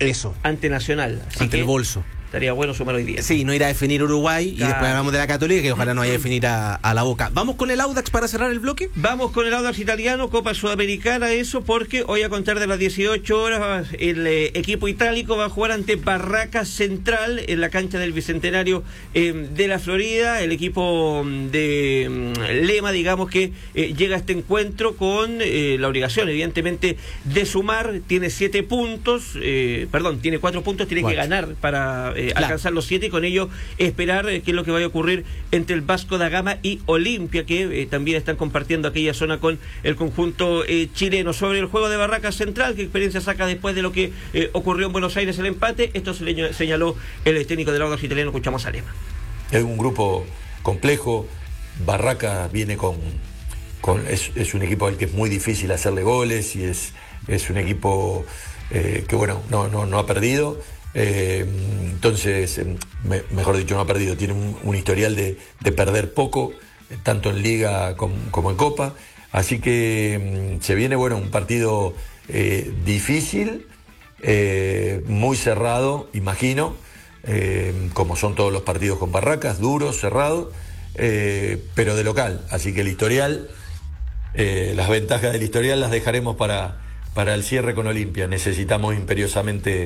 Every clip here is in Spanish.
Eso. ante Nacional. Así ante que el bolso. estaría bueno sumar hoy día. Sí, no irá a definir Uruguay, Claro. y después hablamos de la Católica, que ojalá no vaya a definir a la Boca. ¿Vamos con el Audax para cerrar el bloque? Vamos con el Audax italiano, Copa Sudamericana, eso porque hoy a contar de las 18 horas el equipo itálico va a jugar ante Barracas Central en la cancha del Bicentenario de la Florida. El equipo de Lema, digamos que llega a este encuentro con la obligación, evidentemente, de sumar. Tiene 7 puntos, tiene 4 puntos, tiene que ganar para alcanzar los 7 y con ello esperar qué es lo que vaya a ocurrir entre el Vasco da Gama y Olimpia, que también están compartiendo aquella zona con el conjunto chileno. Sobre el juego de Barracas Central, ¿qué experiencia saca después de lo que ocurrió en Buenos Aires el empate? Esto se le señaló el técnico del Audax italiano. Escuchamos a Lema. Es un grupo complejo. Barracas viene es un equipo al que es muy difícil hacerle goles, y es un equipo que bueno, no ha perdido. Entonces, mejor dicho, no ha perdido, tiene un historial de perder poco, tanto en Liga como en Copa, así que se viene, bueno, un partido difícil, muy cerrado, imagino, como son todos los partidos con Barracas, duro, cerrado, pero de local, así que el historial, las ventajas del historial las dejaremos para el cierre con Olimpia. Necesitamos imperiosamente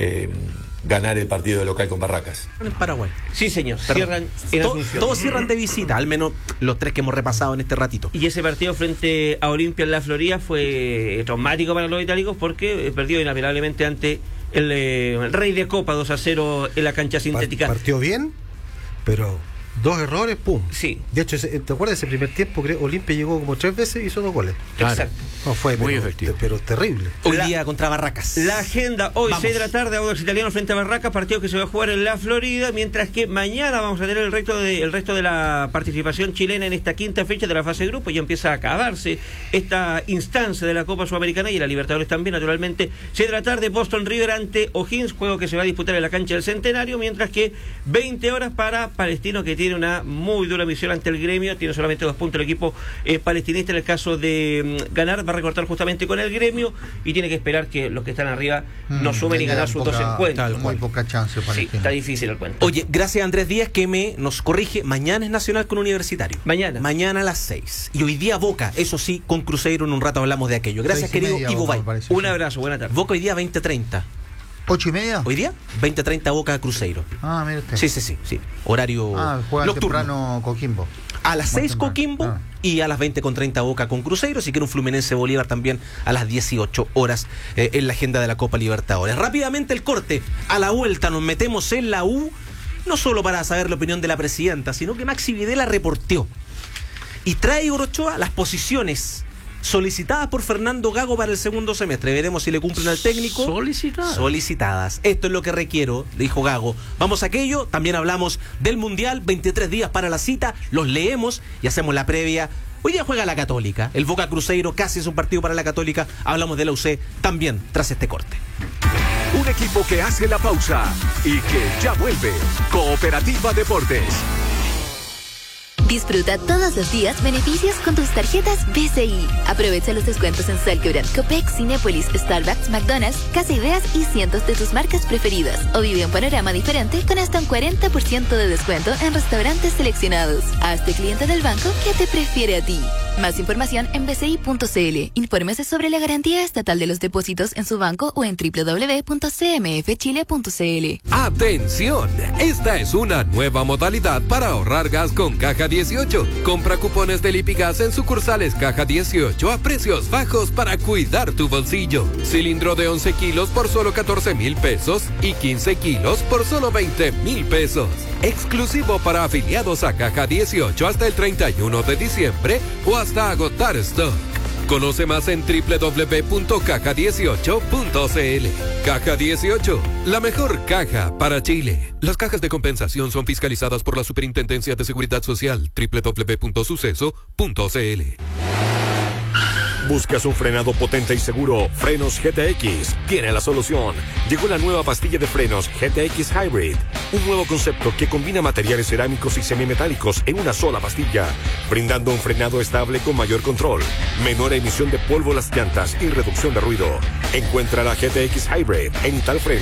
ganar el partido de local con Barracas. En Paraguay. Sí, señor. Perdón. Cierran Todos cierran de visita, al menos los 3 que hemos repasado en este ratito. Y ese partido frente a Olimpia en la Florida fue traumático para los itálicos porque perdió inapelablemente ante el Rey de Copa 2-0 en la cancha sintética. Partió bien, pero 2 errores, pum. Sí. De hecho, ¿te acuerdas ese primer tiempo? Olimpia llegó como 3 veces y hizo 2 goles. Exacto. No, fue muy efectivo. Pero terrible. Hoy día contra Barracas. La agenda hoy, Vamos. 6 de la tarde, Audax italiano frente a Barracas, partido que se va a jugar en la Florida, mientras que mañana vamos a tener el resto de la participación chilena en esta quinta fecha de la fase de grupo. Ya empieza a acabarse esta instancia de la Copa Sudamericana y la Libertadores también, naturalmente. 6 de la tarde, Boston River ante O'Higgins, juego que se va a disputar en la cancha del Centenario, mientras que 20 horas para Palestino, que tiene una muy dura misión ante el Gremio. Tiene solamente 2 puntos el equipo palestinista. En el caso de ganar, va a recortar justamente con el Gremio y tiene que esperar que los que están arriba no sumen y ganar sus 2 encuentros. Muy poca chance para Sí, está difícil el cuento. Oye, gracias a Andrés Díaz que nos corrige. Mañana es Nacional con Universitario. Mañana a las 6. Y hoy día Boca, eso sí, con Cruzeiro. En un rato hablamos de aquello. Gracias, querido Ivo Bay. Un abrazo, buena tarde. Boca hoy día 20:30. 8:30. Hoy día 20:30 Boca Cruzeiro. Ah, mira usted. Sí. Horario juega nocturno. temprano Coquimbo. A las 6 Coquimbo y a las 20:30 Boca con Cruzeiro. Si quiere un Fluminense Bolívar también a las 18 horas en la agenda de la Copa Libertadores. Rápidamente el corte. A la vuelta nos metemos en la U, no solo para saber la opinión de la presidenta, sino que Maxi Videla reporteó y trae Orochoa las posiciones solicitadas por Fernando Gago para el segundo semestre. Veremos si le cumplen al técnico. Solicitadas. Esto es lo que requiero, dijo Gago. Vamos a aquello. También hablamos del Mundial. 23 días para la cita. Los leemos y hacemos la previa. Hoy día juega la Católica. El Boca Cruzeiro casi es un partido para la Católica. Hablamos de la UC también tras este corte. Un equipo que hace la pausa y que ya vuelve. Cooperativa Deportes. Disfruta todos los días beneficios con tus tarjetas BCI. Aprovecha los descuentos en Salcobrand, Copec, Cinépolis, Starbucks, McDonald's, Casa Ideas y cientos de tus marcas preferidas. O vive un panorama diferente con hasta un 40% de descuento en restaurantes seleccionados. Hazte cliente del banco que te prefiere a ti. Más información en bci.cl. Infórmese sobre la garantía estatal de los depósitos en su banco o en www.cmfchile.cl. ¡Atención! Esta es una nueva modalidad para ahorrar gas con Caja 18. Compra cupones de Lipigas en sucursales Caja 18 a precios bajos para cuidar tu bolsillo. Cilindro de 11 kilos por solo 14,000 pesos y 15 kilos por solo 20,000 pesos. Exclusivo para afiliados a Caja 18 hasta el 31 de diciembre o hasta agotar stock. Conoce más en www.caja18.cl. Caja 18, la mejor caja para Chile. Las cajas de compensación son fiscalizadas por la Superintendencia de Seguridad Social. www.suceso.cl. ¿Buscas un frenado potente y seguro? Frenos GTX tiene la solución. Llegó la nueva pastilla de frenos GTX Hybrid, un nuevo concepto que combina materiales cerámicos y semimetálicos en una sola pastilla, brindando un frenado estable con mayor control, menor emisión de polvo en las llantas y reducción de ruido. Encuentra la GTX Hybrid en Talfren